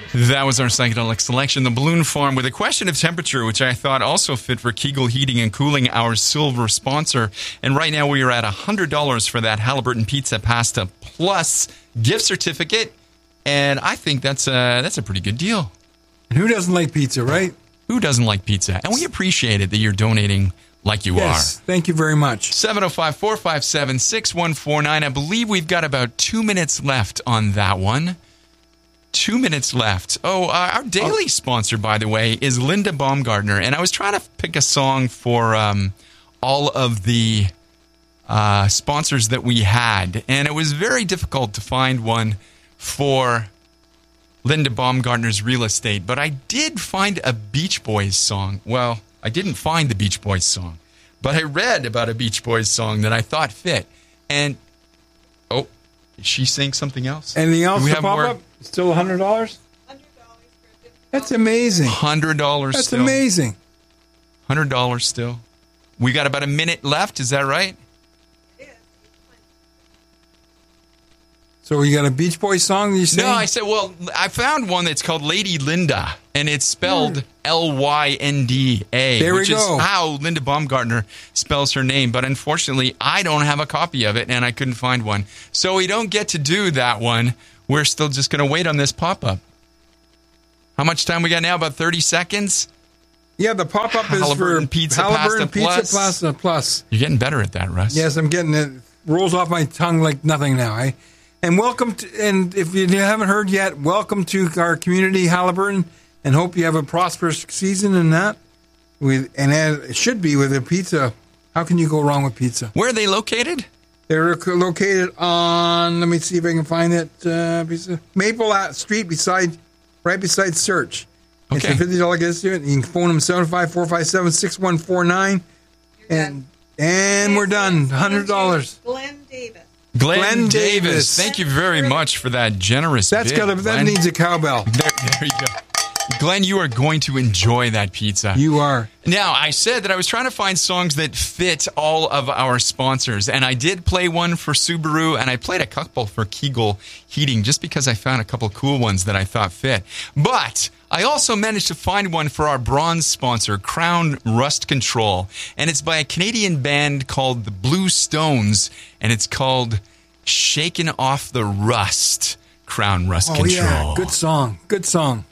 That was our psychedelic selection, the Balloon Farm, with a question of temperature, which I thought also fit for Kegel Heating and Cooling, our silver sponsor. And right now we are at $100 for that Halliburton Pizza Pasta plus gift certificate. And I think that's a pretty good deal. And who doesn't like pizza, right? Who doesn't like pizza? And we appreciate it that you're donating like you are. Yes, thank you very much. 705-457-6149. I believe we've got about 2 minutes left on that one. 2 minutes left. Our daily sponsor, by the way, is Linda Baumgartner. And I was trying to pick a song for all of the sponsors that we had. And it was very difficult to find one for Linda Baumgartner's real estate. But I did find a Beach Boys song. Well, I didn't find the Beach Boys song. But I read about a Beach Boys song that I thought fit. And, is she saying something else? Anything else to pop up? Still $100? $100 That's amazing. $100 That's still. amazing. $100 still. We got about a minute left. Is that right? It is. So you got a Beach Boys song that you sing? No, I said, I found one that's called Lady Linda, and it's spelled Lynda. There we which go. is how Linda Baumgartner spells her name. But unfortunately, I don't have a copy of it, and I couldn't find one. So we don't get to do that one. We're still just going to wait on this pop-up. How much time we got now? About 30 seconds? Yeah, the pop-up is for Halliburton Pizza Pasta Plus. You're getting better at that, Russ. Yes, I'm getting it. Rolls off my tongue like nothing now. Eh? And welcome to, and if you haven't heard yet, welcome to our community, Halliburton, and hope you have a prosperous season in that. And it should be with a pizza. How can you go wrong with pizza? Where are they located? They're located on, let me see if I can find it, Maple Street right beside Search. Okay. It's a $50 gift to it. You can phone them 75457-6149. And we're done. $100. Glenn Davis. Glenn Davis. Thank you very much for that generous bid, That needs a cowbell. There you go. Glenn, you are going to enjoy that pizza. You are. Now, I said that I was trying to find songs that fit all of our sponsors, and I did play one for Subaru, and I played a couple for Kegel Heating, just because I found a couple cool ones that I thought fit. But I also managed to find one for our bronze sponsor, Crown Rust Control, and it's by a Canadian band called the Blue Stones, and it's called Shaken Off the Rust. Crown Rust Control. Yeah, good song.